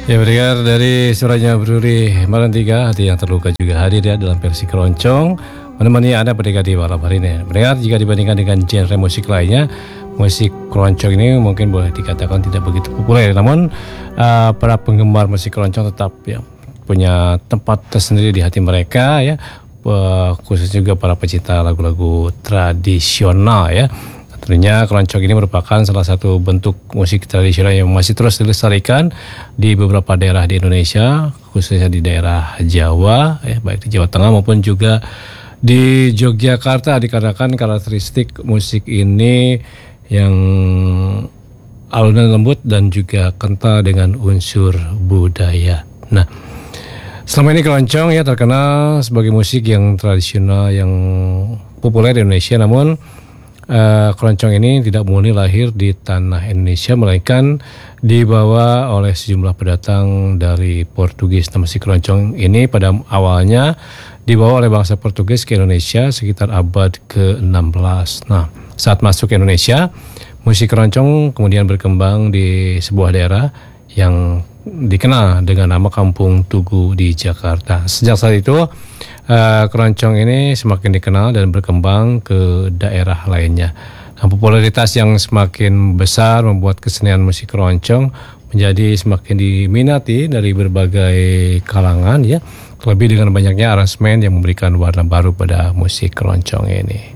Ya, mendengar dari suaranya Bruri Marantiga, hati yang terluka juga hadir ya dalam versi keroncong menemani Anda pendengar di malam hari ini. Mendengar, jika dibandingkan dengan genre musik lainnya, musik keroncong ini mungkin boleh dikatakan tidak begitu populer. Namun para penggemar musik keroncong tetap ya punya tempat tersendiri di hati mereka ya, khususnya juga para pecinta lagu-lagu tradisional ya. Tentunya keroncong ini merupakan salah satu bentuk musik tradisional yang masih terus dilestarikan di beberapa daerah di Indonesia, khususnya di daerah Jawa, baik di Jawa Tengah maupun juga di Yogyakarta, dikarenakan karakteristik musik ini yang alunan lembut dan juga kental dengan unsur budaya. Nah, selama ini keroncong ya terkenal sebagai musik yang tradisional yang populer di Indonesia, namun keroncong ini tidak murni lahir di tanah Indonesia, melainkan dibawa oleh sejumlah pendatang dari Portugis. Nah, musik keroncong ini pada awalnya dibawa oleh bangsa Portugis ke Indonesia sekitar abad ke-16. Nah, saat masuk ke Indonesia, musik keroncong kemudian berkembang di sebuah daerah yang dikenal dengan nama Kampung Tugu di Jakarta. Sejak saat itu keroncong ini semakin dikenal dan berkembang ke daerah lainnya. Nah, popularitas yang semakin besar membuat kesenian musik keroncong menjadi semakin diminati dari berbagai kalangan ya, terlebih dengan banyaknya aransemen yang memberikan warna baru pada musik keroncong ini.